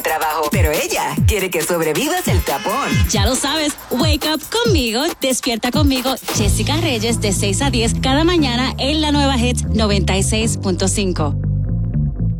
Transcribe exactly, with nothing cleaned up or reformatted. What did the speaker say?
buen trabajo, pero ella quiere que sobrevivas el tapón. Ya lo sabes, wake up conmigo, despierta conmigo, Jessica Reyes, de seis a diez cada mañana en la nueva Hits noventa y seis punto cinco.